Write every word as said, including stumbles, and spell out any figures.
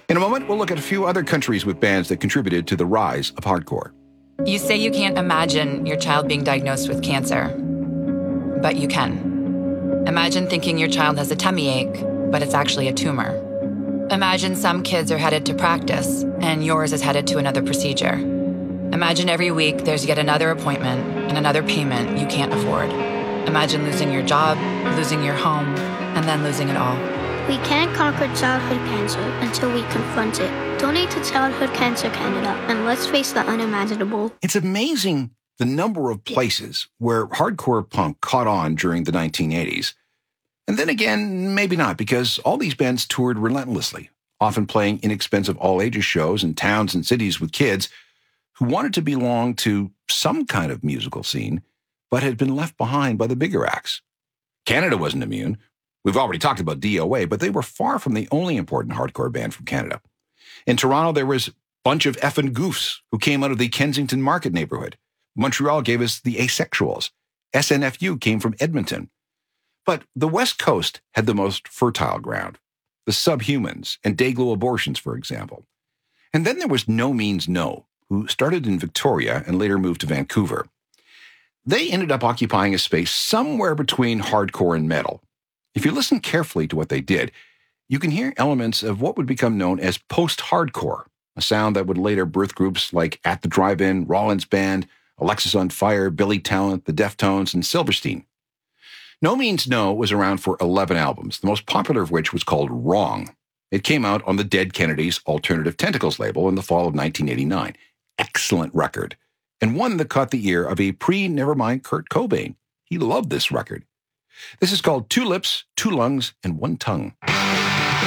In a moment, we'll look at a few other countries with bands that contributed to the rise of hardcore. You say you can't imagine your child being diagnosed with cancer, but you can. Imagine thinking your child has a tummy ache, but it's actually a tumor. Imagine some kids are headed to practice, and yours is headed to another procedure. Imagine every week there's yet another appointment and another payment you can't afford. Imagine losing your job, losing your home, and then losing it all. We can't conquer childhood cancer until we confront it. Donate to Childhood Cancer Canada, and let's face the unimaginable. It's amazing the number of places where hardcore punk caught on during the nineteen eighties. And then again, maybe not, because all these bands toured relentlessly, often playing inexpensive all-ages shows in towns and cities with kids who wanted to belong to some kind of musical scene, but had been left behind by the bigger acts. Canada wasn't immune. We've already talked about D O A, but they were far from the only important hardcore band from Canada. In Toronto, there was a bunch of effing goofs who came out of the Kensington Market neighborhood. Montreal gave us the Asexuals. S N F U came from Edmonton. But the West Coast had the most fertile ground. The Subhumans and Dayglow Abortions, for example. And then there was No Means No, who started in Victoria and later moved to Vancouver. They ended up occupying a space somewhere between hardcore and metal. If you listen carefully to what they did, you can hear elements of what would become known as post-hardcore, a sound that would later birth groups like At the Drive-In, Rollins Band, Alexis on Fire, Billy Talent, The Deftones, and Silverstein. No Means No was around for eleven albums, the most popular of which was called Wrong. It came out on the Dead Kennedys' Alternative Tentacles label in the fall of nineteen eighty-nine. Excellent record, and one that caught the ear of a pre-Nevermind Kurt Cobain. He loved this record. This is called Two Lips, Two Lungs, and One Tongue.